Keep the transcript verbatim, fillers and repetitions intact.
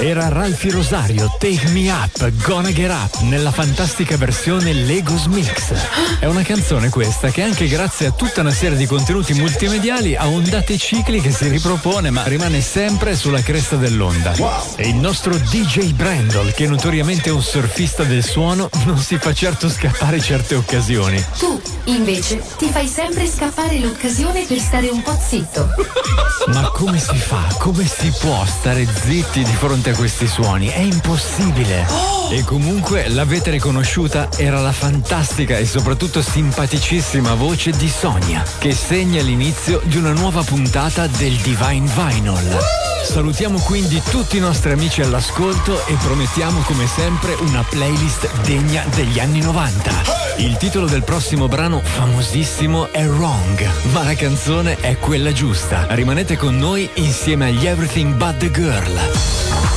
Era Ralphie Rosario, Take Me Up, Gonna Get Up, nella fantastica versione Legos Mix. È una canzone questa che anche grazie a tutta una serie di contenuti multimediali ha ondate cicliche, si ripropone ma rimane sempre sulla cresta dell'onda. Wow. E il nostro D J Brandol, che notoriamente è un surfista del suono, non si fa certo scappare certe occasioni. Tu, invece, ti fai sempre scappare l'occasione per stare un po' zitto. Ma come si fa? Come si può stare zitti di fronte a questi suoni? È impossibile. Oh! E comunque l'avete riconosciuta, era la fantastica e soprattutto simpaticissima voce di Sonia, che segna l'inizio di una nuova puntata del Divine Vinyl. Salutiamo quindi tutti i nostri amici all'ascolto e promettiamo come sempre una playlist degna degli anni novanta. Il titolo del prossimo brano famosissimo è Wrong, ma la canzone è quella giusta. Rimanete con noi insieme agli Everything But The Girl.